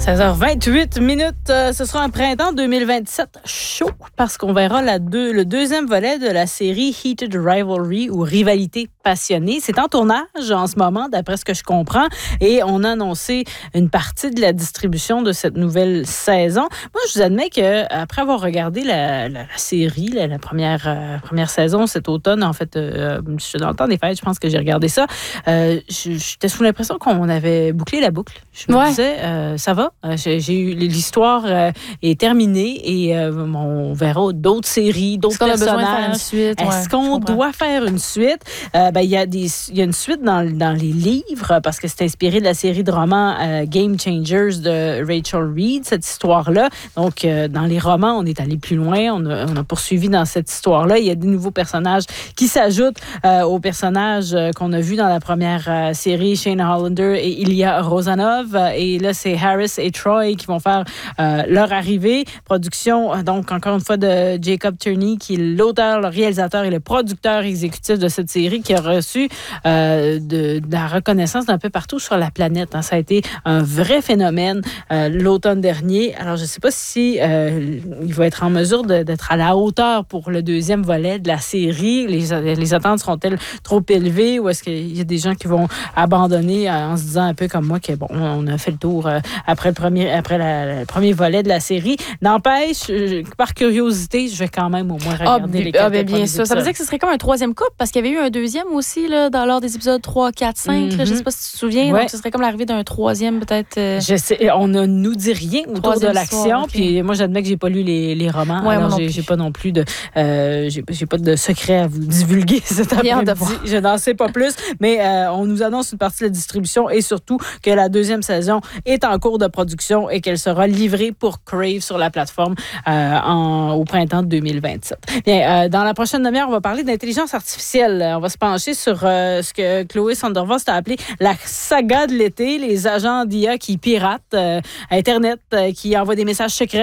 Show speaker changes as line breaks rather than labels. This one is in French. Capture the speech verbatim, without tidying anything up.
seize heures vingt-huit minutes, euh, ce sera un printemps deux mille vingt-sept chaud parce qu'on verra la deux, le deuxième volet de la série Heated Rivalry ou Rivalité passionnée. C'est en tournage en ce moment, d'après ce que je comprends, et on a annoncé une partie de la distribution de cette nouvelle saison. Moi, je vous admets qu'après avoir regardé la, la, la série, la, la première, euh, première saison cet automne, en fait, euh, je suis dans le temps des fêtes, je pense que j'ai regardé ça, euh, j'étais sous l'impression qu'on avait bouclé la boucle. Je me
ouais.
disais, euh, ça va, j'ai, j'ai eu l'histoire euh, est terminée et euh, on verra d'autres séries, d'autres
Est-ce qu'on
personnages.
A besoin de faire une suite?
Est-ce
ouais,
qu'on doit faire une suite? Euh, ben, il y a des, il y a une suite dans, dans les livres parce que c'est inspiré de la série de romans euh, Game Changers de Rachel Reed, cette histoire-là. Donc, euh, dans les romans, on est allé plus loin, on a, on a poursuivi dans cette histoire-là. Il y a des nouveaux personnages qui s'ajoutent euh, aux personnages euh, qu'on a vus dans la première euh, série, Shane Hollander et Ilya Rozanov. Et là, c'est Harris et Troy qui vont faire euh, leur arrivée. Production, donc, encore une fois, de Jacob Turney, qui est l'auteur, le réalisateur et le producteur exécutif de cette série, qui a reçu euh, de, de la reconnaissance d'un peu partout sur la planète. Hein. Ça a été un vrai phénomène euh, l'automne dernier. Alors, je ne sais pas si euh, il va être en mesure de, d'être à la hauteur pour le deuxième volet de la série. Les, les attentes seront-elles trop élevées ou est-ce qu'il y a des gens qui vont abandonner euh, en se disant un peu comme moi que, bon, on a fait le tour euh, après le premier, après la, le premier volet de la série. N'empêche, je, par curiosité, je vais quand même au moins regarder
ah,
les quelques
ah, ben, bien sûr.
épisodes.
Ça veut dire que ce serait comme un troisième couple parce qu'il y avait eu un deuxième aussi là, dans l'ordre des épisodes trois, quatre, cinq. Mm-hmm. Là, je ne sais pas si tu te souviens. Ouais. Donc, ce serait comme l'arrivée d'un troisième peut-être. Euh...
Je sais, on ne nous dit rien autour de l'action. Histoire, okay. Puis moi, j'admets que j'ai pas lu les, les romans.
Ouais,
alors, j'ai, j'ai pas non plus de, euh, j'ai, j'ai pas de secret à vous divulguer cet après-midi. Je n'en sais pas plus. Mais euh, on nous annonce une partie de la distribution et surtout que la deuxième saison est en cours de production et qu'elle sera livrée pour Crave sur la plateforme euh, en, au printemps deux mille vingt-sept. Bien, euh, dans la prochaine demi-heure, on va parler d'intelligence artificielle. On va se pencher sur euh, ce que Chloé Sondervost a appelé la saga de l'été, les agents d'I A qui piratent euh, Internet, euh, qui envoient des messages secrets